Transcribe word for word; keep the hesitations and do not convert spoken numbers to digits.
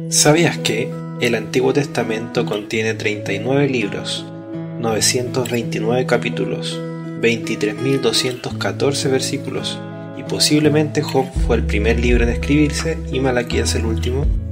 ¿Sabías que el Antiguo Testamento contiene treinta y nueve libros, novecientos veintinueve capítulos, veintitrés mil doscientos catorce versículos, y posiblemente Job fue el primer libro en escribirse y Malaquías el último?